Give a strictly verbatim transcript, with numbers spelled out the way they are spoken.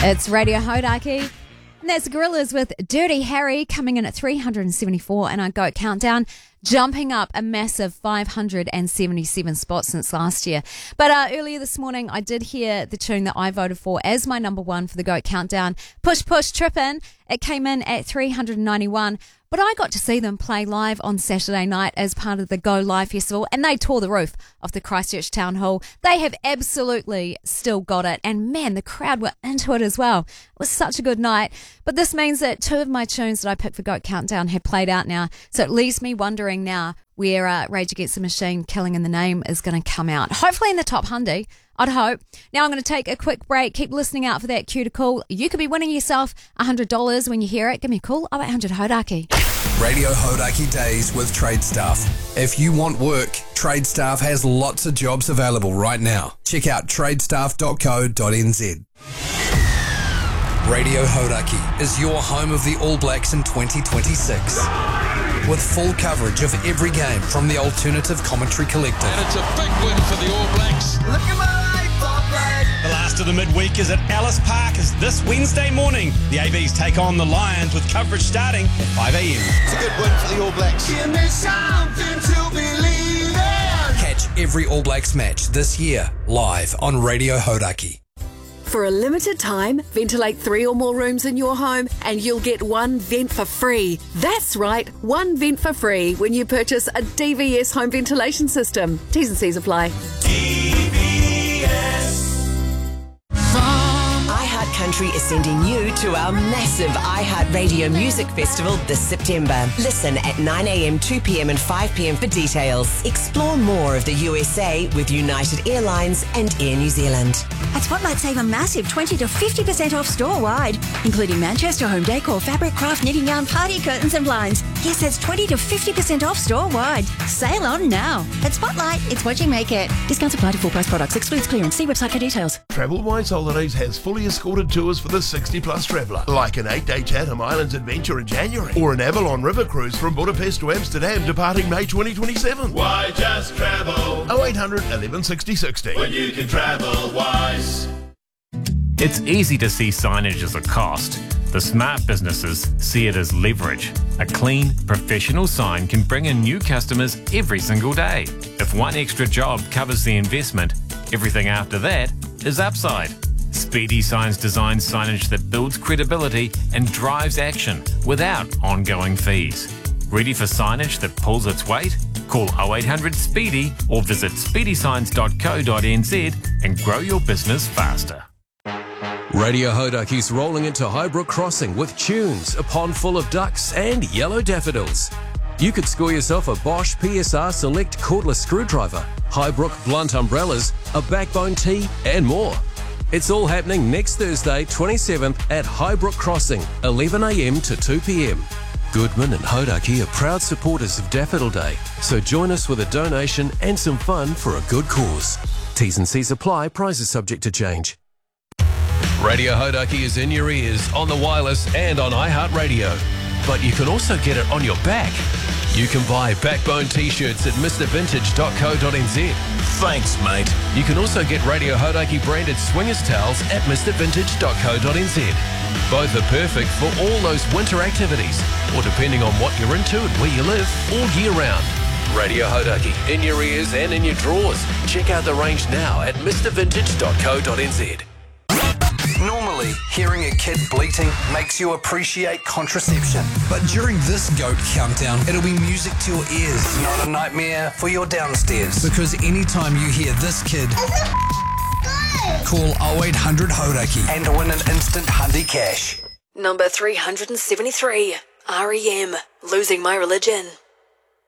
It's Radio Hodaki. And that's Gorillaz with Dirty Harry coming in at three hundred seventy-four, and our GOAT Countdown jumping up a massive five hundred seventy-seven spots since last year. But uh, earlier this morning, I did hear the tune that I voted for as my number one for the GOAT Countdown, Push Push Trippin'. It came in at three hundred ninety-one. But I got to see them play live on Saturday night as part of the Go Live Festival, and they tore the roof off the Christchurch Town Hall. They have absolutely still got it, and man, the crowd were into it as well. It was such a good night. But this means that two of my tunes that I picked for GOAT Countdown have played out now, so it leaves me wondering now where uh, Rage Against the Machine, Killing in the Name is going to come out. Hopefully in the top one hundred, I'd hope. Now I'm going to take a quick break. Keep listening out for that cue to call. You could be winning yourself one hundred dollars when you hear it. Give me a call, oh eight hundred Hodaki. Radio Hodaki Days with Trade Staff. If you want work, Trade Staff has lots of jobs available right now. Check out tradestaff dot co dot n z. Radio Hodaki is your home of the All Blacks in twenty twenty-six. With full coverage of every game from the Alternative Commentary Collective. And it's a big win for the All Blacks. Look at my life, All Black. The last of the midweek is at Ellis Park as this Wednesday morning. The A Bs take on the Lions with coverage starting at five a.m. It's a good win for the All Blacks. Give me something to believe in. Catch every All Blacks match this year live on Radio Hodaki. For a limited time, ventilate three or more rooms in your home and you'll get one vent for free. That's right, one vent for free when you purchase a D V S home ventilation system. T's and C's apply. D V S. iHeartCountry is sending you to our massive iHeartRadio Music Festival this September. Listen at nine a.m, two p.m. and five p.m. for details. Explore more of the U S A with United Airlines and Air New Zealand. At Spotlight, save a massive twenty to fifty percent off store-wide, including Manchester home decor, fabric, craft, knitting yarn, party curtains and blinds. Yes, that's twenty to fifty percent off store-wide. Sail on now. At Spotlight, it's what you make it. Discounts apply to full-price products. Excludes clearance. See website for details. TravelWise Holidays has fully escorted tours for the sixty plus traveller, like an eight-day Chatham Islands adventure in January, or an Avalon River cruise from Budapest to Amsterdam departing May twenty twenty-seven. Why just travel? oh eight hundred, eleven sixty, sixty. When you can travel wise. It's easy to see signage as a cost. The smart businesses see it as leverage. A clean, professional sign can bring in new customers every single day. If one extra job covers the investment, everything after that is upside. Speedy Signs designs signage that builds credibility and drives action without ongoing fees. Ready for signage that pulls its weight? Call oh eight hundred SPEEDY or visit speedy signs dot co dot n z and grow your business faster. Radio Hodaki's rolling into Highbrook Crossing with tunes, a pond full of ducks and yellow daffodils. You could score yourself a Bosch P S R Select cordless screwdriver, Highbrook blunt umbrellas, a backbone tee and more. It's all happening next Thursday, twenty-seventh at Highbrook Crossing, eleven a.m. to two p.m. Goodman and Hodaki are proud supporters of Daffodil Day, so join us with a donation and some fun for a good cause. T's and C's apply, prizes subject to change. Radio Hodaki is in your ears, on the wireless and on iHeartRadio. But you can also get it on your back. You can buy Backbone t-shirts at mister vintage dot co dot n z. Thanks, mate. You can also get Radio Hodaki branded swingers towels at mister vintage dot co dot n z. Both are perfect for all those winter activities, or depending on what you're into and where you live, all year round. Radio Hodaki, in your ears and in your drawers. Check out the range now at mister vintage dot co dot n z. Normally, hearing a kid bleating makes you appreciate contraception. But during this GOAT Countdown, it'll be music to your ears, not a nightmare for your downstairs. Because anytime you hear this kid, call oh eight hundred Hodaki and win an instant Hundy cash. Number three hundred seventy-three, R E M, Losing My Religion.